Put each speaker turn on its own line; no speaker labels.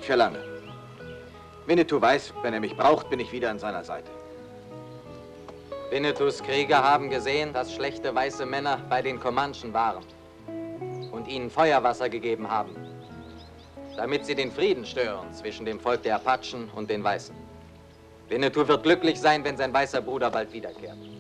nicht für lange. Winnetou weiß, wenn er mich braucht, bin ich wieder an seiner Seite.
Winnetous Krieger haben gesehen, dass schlechte weiße Männer bei den Comanchen waren und ihnen Feuerwasser gegeben haben, damit sie den Frieden stören zwischen dem Volk der Apachen und den Weißen. Winnetou wird glücklich sein, wenn sein weißer Bruder bald wiederkehrt.